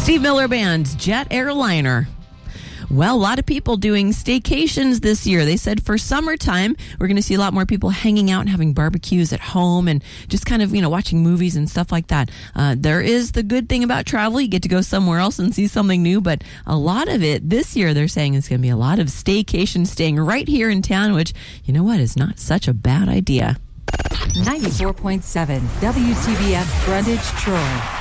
Steve Miller Band's Jet Airliner. Well, a lot of people doing staycations this year. They said for summertime, we're going to see a lot more people hanging out and having barbecues at home and just kind of, watching movies and stuff like that. There is the good thing about travel. You get to go somewhere else and see something new. But a lot of it this year, they're saying is going to be a lot of staycation staying right here in town, which, is not such a bad idea. 94.7 WTBF Brundage Troy.